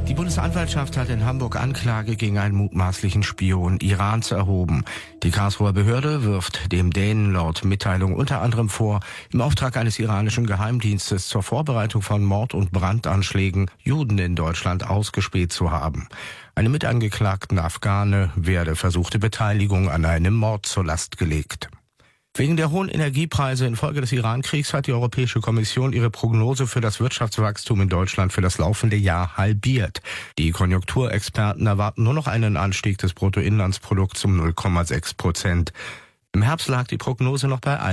Die Bundesanwaltschaft hat in Hamburg Anklage gegen einen mutmaßlichen Spion Irans erhoben. Die Karlsruher Behörde wirft dem Dänen laut Mitteilung unter anderem vor, im Auftrag eines iranischen Geheimdienstes zur Vorbereitung von Mord- und Brandanschlägen Juden in Deutschland ausgespäht zu haben. Einem mitangeklagten Afghane werde versuchte Beteiligung an einem Mord zur Last gelegt. Wegen der hohen Energiepreise infolge des Iran-Kriegs hat die Europäische Kommission ihre Prognose für das Wirtschaftswachstum in Deutschland für das laufende Jahr halbiert. Die Konjunkturexperten erwarten nur noch einen Anstieg des Bruttoinlandsprodukts um 0,6%. Im Herbst lag die Prognose noch bei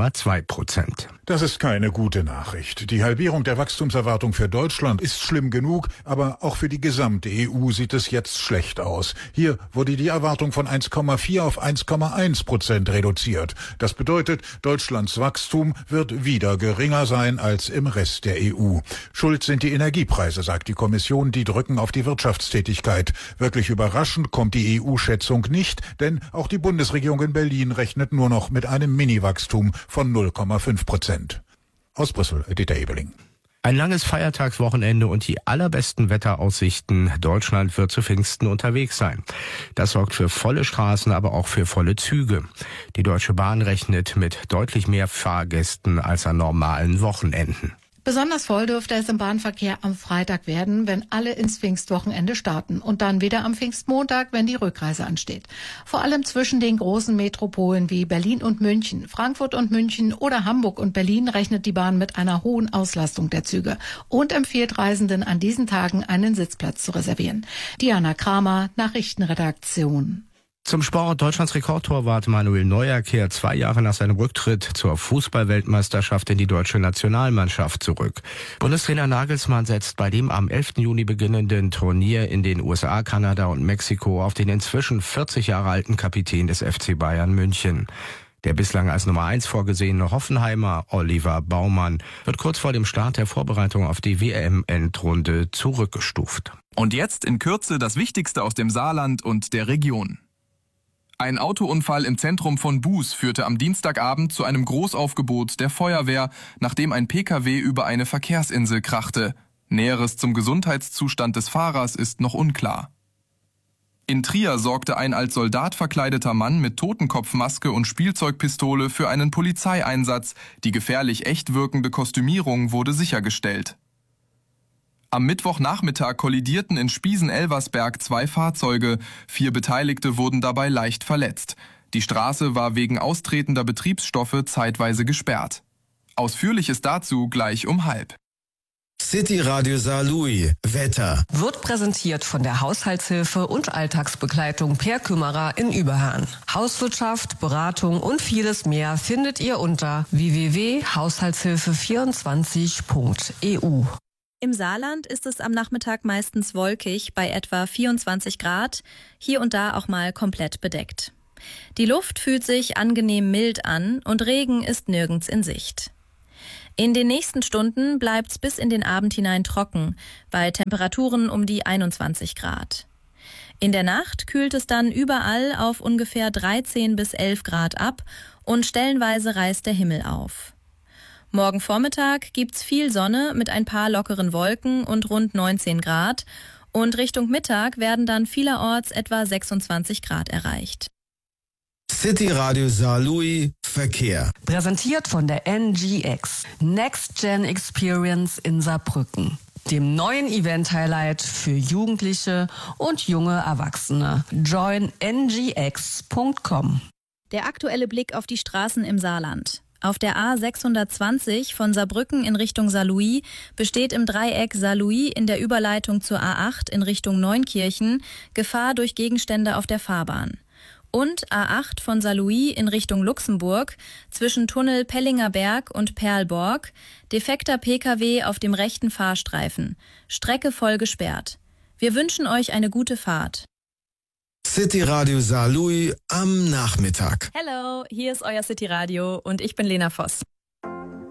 1,2%. Das ist keine gute Nachricht. Die Halbierung der Wachstumserwartung für Deutschland ist schlimm genug, aber auch für die gesamte EU sieht es jetzt schlecht aus. Hier wurde die Erwartung von 1,4 auf 1,1% reduziert. Das bedeutet, Deutschlands Wachstum wird wieder geringer sein als im Rest der EU. Schuld sind die Energiepreise, sagt die Kommission, die drücken auf die Wirtschaftstätigkeit. Wirklich überraschend kommt die EU-Schätzung nicht, denn auch die Bundesregierung in Berlin rechnet nur noch mit einem Mini-Wachstum von 0,5%. Aus Brüssel, Dieter Ebeling. Ein langes Feiertagswochenende und die allerbesten Wetteraussichten. Deutschland wird zu Pfingsten unterwegs sein. Das sorgt für volle Straßen, aber auch für volle Züge. Die Deutsche Bahn rechnet mit deutlich mehr Fahrgästen als an normalen Wochenenden. Besonders voll dürfte es im Bahnverkehr am Freitag werden, wenn alle ins Pfingstwochenende starten und dann wieder am Pfingstmontag, wenn die Rückreise ansteht. Vor allem zwischen den großen Metropolen wie Berlin und München, Frankfurt und München oder Hamburg und Berlin rechnet die Bahn mit einer hohen Auslastung der Züge und empfiehlt Reisenden an diesen Tagen einen Sitzplatz zu reservieren. Diana Kramer, Nachrichtenredaktion. Zum Sport. Deutschlands Rekordtorwart Manuel Neuer kehrt 2 Jahre nach seinem Rücktritt zur Fußball-Weltmeisterschaft in die deutsche Nationalmannschaft zurück. Bundestrainer Nagelsmann setzt bei dem am 11. Juni beginnenden Turnier in den USA, Kanada und Mexiko auf den inzwischen 40 Jahre alten Kapitän des FC Bayern München. Der bislang als Nummer 1 vorgesehene Hoffenheimer Oliver Baumann wird kurz vor dem Start der Vorbereitung auf die WM-Endrunde zurückgestuft. Und jetzt in Kürze das Wichtigste aus dem Saarland und der Region. Ein Autounfall im Zentrum von Buß führte am Dienstagabend zu einem Großaufgebot der Feuerwehr, nachdem ein Pkw über eine Verkehrsinsel krachte. Näheres zum Gesundheitszustand des Fahrers ist noch unklar. In Trier sorgte ein als Soldat verkleideter Mann mit Totenkopfmaske und Spielzeugpistole für einen Polizeieinsatz. Die gefährlich echt wirkende Kostümierung wurde sichergestellt. Am Mittwochnachmittag kollidierten in Spiesen-Elversberg 2 Fahrzeuge. 4 Beteiligte wurden dabei leicht verletzt. Die Straße war wegen austretender Betriebsstoffe zeitweise gesperrt. Ausführliches dazu gleich um 12:30. City Radio Saarlouis. Wetter. Wird präsentiert von der Haushaltshilfe und Alltagsbegleitung Per Kümmerer in Überhahn. Hauswirtschaft, Beratung und vieles mehr findet ihr unter www.haushaltshilfe24.eu. Im Saarland ist es am Nachmittag meistens wolkig bei etwa 24 Grad, hier und da auch mal komplett bedeckt. Die Luft fühlt sich angenehm mild an und Regen ist nirgends in Sicht. In den nächsten Stunden bleibt's bis in den Abend hinein trocken, bei Temperaturen um die 21 Grad. In der Nacht kühlt es dann überall auf ungefähr 13 bis 11 Grad ab und stellenweise reißt der Himmel auf. Morgen Vormittag gibt's viel Sonne mit ein paar lockeren Wolken und rund 19 Grad und Richtung Mittag werden dann vielerorts etwa 26 Grad erreicht. City Radio Saarlouis Verkehr. Präsentiert von der NGX, Next Gen Experience in Saarbrücken. Dem neuen Event-Highlight für Jugendliche und junge Erwachsene. Join ngx.com. Der aktuelle Blick auf die Straßen im Saarland. Auf der A620 von Saarbrücken in Richtung Saarlouis besteht im Dreieck Saarlouis in der Überleitung zur A8 in Richtung Neunkirchen Gefahr durch Gegenstände auf der Fahrbahn. Und A8 von Saarlouis in Richtung Luxemburg zwischen Tunnel Pellinger Berg und Perlborg defekter Pkw auf dem rechten Fahrstreifen. Strecke voll gesperrt. Wir wünschen euch eine gute Fahrt. City Radio Saarlouis am Nachmittag. Hello, hier ist euer City Radio und ich bin Lena Voss.